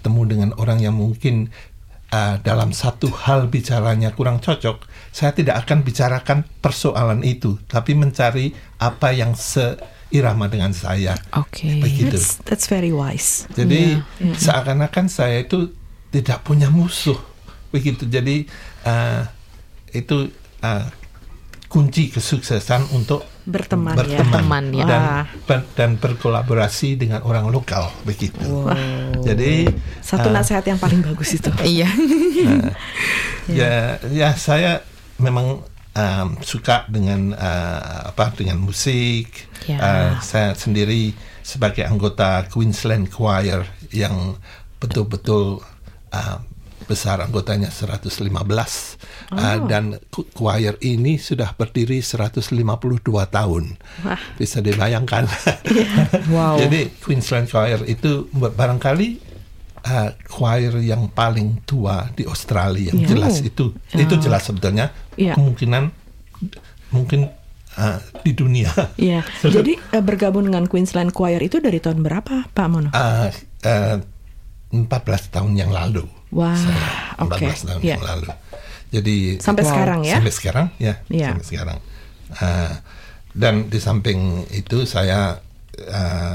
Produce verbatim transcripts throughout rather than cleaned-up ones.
temu dengan orang yang mungkin uh, dalam satu hal bicaranya kurang cocok, saya tidak akan bicarakan persoalan itu, tapi mencari apa yang seirama dengan saya. Oke, okay. Begitu. That's, that's very wise. Jadi yeah, yeah. seakan-akan saya itu tidak punya musuh, begitu. Jadi uh, itu uh, kunci kesuksesan untuk berteman, berteman ya. dan, ber, dan berkolaborasi dengan orang lokal, begitu. Wow. Jadi satu uh, nasihat yang paling bagus itu. Iya. uh, ya, ya saya memang um, suka dengan uh, apa dengan musik. Ya. Uh, saya sendiri sebagai anggota Queensland Choir yang betul-betul uh, besar, anggotanya seratus lima belas. Oh. Uh, dan choir ini sudah berdiri seratus lima puluh dua tahun. Wah. Bisa dibayangkan. Wow. Jadi Queensland Choir itu barangkali uh, choir yang paling tua di Australia. Yang yeah. jelas itu. Oh. Itu jelas sebetulnya. Yeah. Kemungkinan mungkin uh, di dunia. Iya. Yeah. Jadi uh, bergabung dengan Queensland Choir itu dari tahun berapa, Pak Mono? Uh, uh, empat belas tahun yang lalu. Wah, wow, empat belas okay. tahun yeah. yang lalu. Jadi sampai wow. sekarang ya? Sampai sekarang ya, yeah. sampai sekarang. Uh, dan di samping itu saya uh,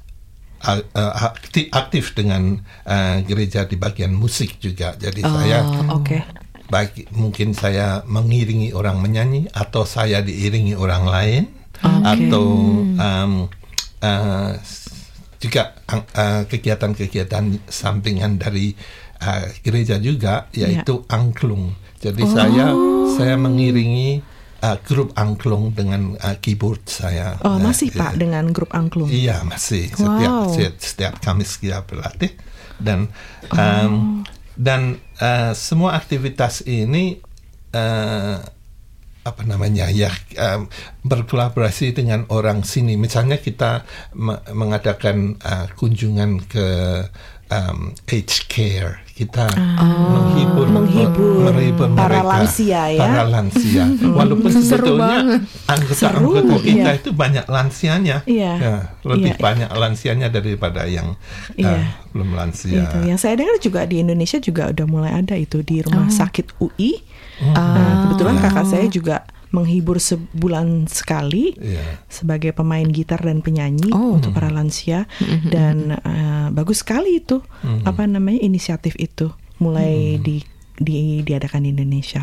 uh, aktif, aktif dengan uh, gereja di bagian musik juga. Jadi oh, saya okay. baik mungkin saya mengiringi orang menyanyi atau saya diiringi orang lain okay. atau um, uh, juga uh, kegiatan-kegiatan sampingan dari uh, gereja juga, yaitu yeah. angklung. Jadi oh. saya saya mengiringi uh, grup angklung dengan uh, keyboard saya. Oh, masih uh, Pak dengan grup angklung? Iya, masih. Setiap wow. setiap, setiap Kamis kita berlatih dan um, oh. dan uh, semua aktivitas ini uh, apa namanya ya um, berkolaborasi dengan orang sini. Misalnya kita me- mengadakan uh, kunjungan ke um, aged care, kita oh, menghibur, menghibur, menghibur para mereka, lansia ya. Para lansia. Walaupun sebetulnya anggota-anggota kita yeah. itu banyak lansianya, yeah. ya, lebih yeah. banyak lansianya daripada yang yeah. uh, belum lansia. Itu. Yang saya dengar juga di Indonesia juga udah mulai ada itu di rumah oh. sakit U I. Hmm. Nah, kebetulan kakak saya juga menghibur sebulan sekali yeah. sebagai pemain gitar dan penyanyi oh. untuk para lansia mm-hmm. dan uh, bagus sekali itu mm-hmm. apa namanya inisiatif itu mulai mm-hmm. di, di diadakan di Indonesia.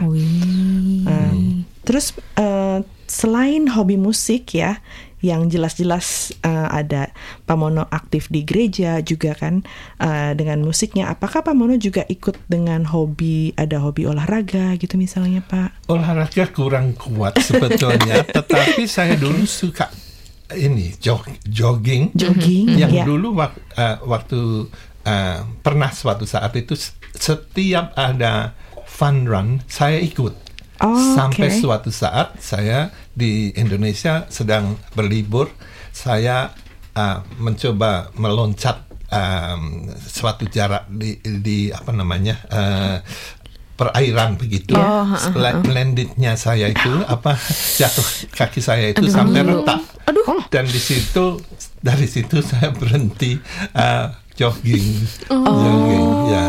Uh, terus uh, selain hobi musik ya, yang jelas-jelas uh, ada Pak Mono aktif di gereja juga kan uh, dengan musiknya. Apakah Pak Mono juga ikut dengan hobi, ada hobi olahraga gitu misalnya Pak? Olahraga kurang kuat sebetulnya, tetapi saya dulu suka ini jog, jogging. Jogging. Yang yeah. dulu wak, uh, waktu uh, pernah suatu saat itu setiap ada fun run saya ikut. Oh, sampai okay. suatu saat saya di Indonesia sedang berlibur, saya uh, mencoba meloncat um, suatu jarak di, di apa namanya uh, perairan begitu. Oh, Setelah landingnya saya itu apa jatuh kaki saya itu Aduh. sampai retak. Aduh. Dan di situ dari situ saya berhenti uh, jogging, oh. jogging ya.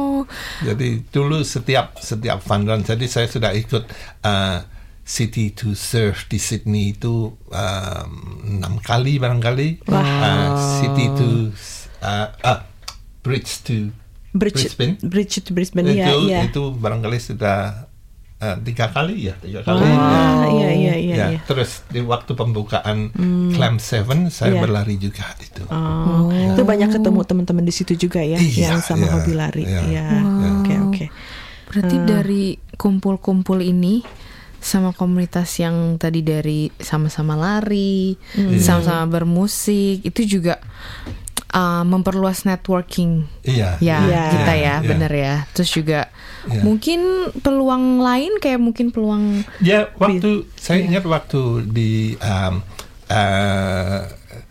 Jadi dulu setiap setiap fun run, jadi saya sudah ikut uh, City to Surf di Sydney itu um, enam kali barangkali. Wow. Uh, City to uh, uh, Bridge to Bridge, Brisbane. Bridge to Brisbane itu, ya, ya. itu barangkali sudah uh, tiga kali ya, tiga kali. Ah, ya. iya, iya, iya, ya. iya. Terus di waktu pembukaan hmm. Clam Seven saya yeah. berlari juga itu. Oh, ya. Itu banyak ketemu teman-teman di situ juga ya, iya, yang sama iya, hobi lari. iya. Ya, wow. oke oke. Berarti uh. dari kumpul-kumpul ini sama komunitas yang tadi dari sama-sama lari, hmm. sama-sama bermusik, itu juga uh, memperluas networking. Iya. Ya, iya. kita ya, iya. benar ya. Terus juga iya. mungkin peluang lain kayak mungkin peluang ya waktu Bi- saya iya. ingat waktu di um, uh,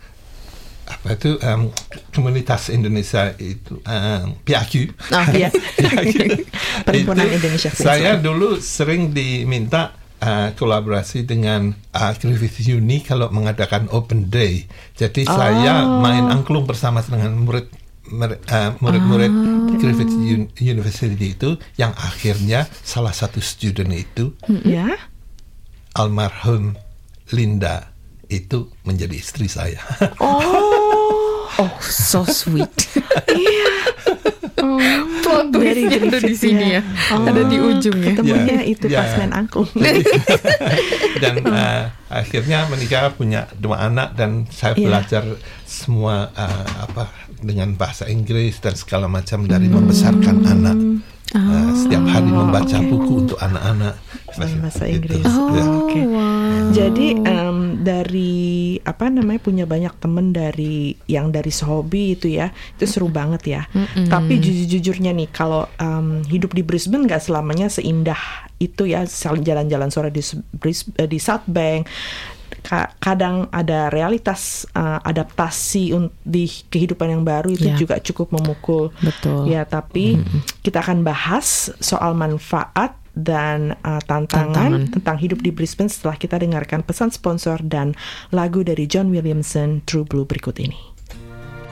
apa itu um, komunitas Indonesia itu um, P A Q. Oh, iya. Perhimpunan Indonesia. Saya dulu sering diminta uh, kolaborasi dengan uh, Griffith Uni kalau mengadakan open day. Jadi oh. saya main angklung bersama dengan murid mer- uh, murid-murid oh. Griffith Un- University itu yang akhirnya salah satu student itu ya almarhum Linda itu menjadi istri saya. Oh, oh so sweet. Iya. Oh, plot twistnya ada di sini ya, oh, ada di ujungnya. Ketemunya yeah, itu yeah. pas main angklung. Dan uh, akhirnya menikah, punya dua anak, dan saya yeah. belajar semua uh, apa dengan bahasa Inggris dan segala macam dari hmm. membesarkan anak. Uh, oh, setiap hari membaca okay. buku untuk anak-anak bahasa Inggris. Oh, ya. Oke. Okay. Wow. Jadi um, dari apa namanya punya banyak temen dari yang dari sehobi itu ya, itu seru banget ya. Mm-mm. Tapi jujur-jujurnya nih, kalau um, hidup di Brisbane nggak selamanya seindah itu ya. Jalan-jalan sore di Brisbane, di South Bank. Kadang ada realitas uh, adaptasi un- di kehidupan yang baru itu yeah. juga cukup memukul. Betul. Ya, tapi mm-hmm. kita akan bahas soal manfaat dan uh, tantangan, tantangan tentang hidup di Brisbane setelah kita dengarkan pesan sponsor dan lagu dari John Williamson, True Blue berikut ini.